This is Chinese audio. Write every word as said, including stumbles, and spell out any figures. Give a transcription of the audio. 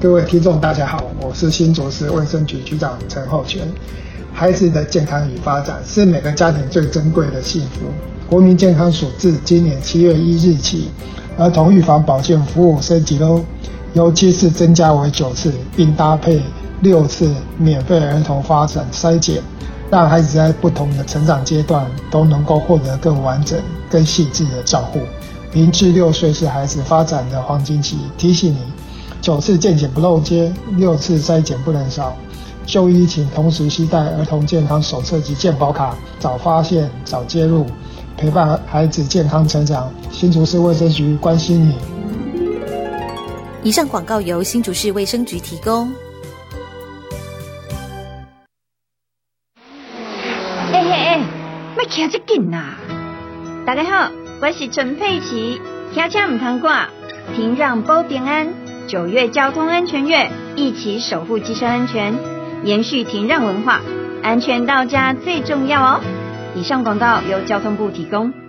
各位听众大家好，我是新竹市卫生局局长陈厚全。孩子的健康与发展是每个家庭最珍贵的幸福。国民健康署自今年七月一日起，儿童预防保健服务升级喽，由七次增加为九次，并搭配六次免费儿童发展筛检，让孩子在不同的成长阶段都能够获得更完整、更细致的照顾。零至六岁是孩子发展的黄金期，提醒你，九次健检不漏接，六次筛检不能少。就医请同时携带儿童健康手册及健保卡，早发现、早介入，陪伴孩子健康成长。新竹市卫生局关心你。 以上广告由新竹市卫生局提供。 哎哎哎，别骑这紧啦！大家好，我是陈佩琪，骑车唔通挂，停让保平安。九月交通安全月，一起守护机车安全，延续停让文化，安全到家最重要哦。以上广告由交通部提供。